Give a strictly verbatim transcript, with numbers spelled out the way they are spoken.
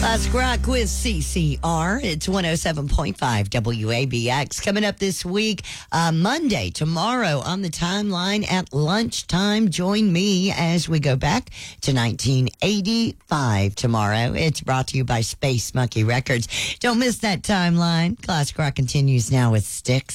Classic Rock with C C R. It's one oh seven point five W A B X. Coming up this week, uh, Monday, tomorrow on the timeline at lunchtime. Join me as we go back to nineteen eighty-five tomorrow. It's brought to you by Space Monkey Records. Don't miss that timeline. Classic Rock continues now with Styx.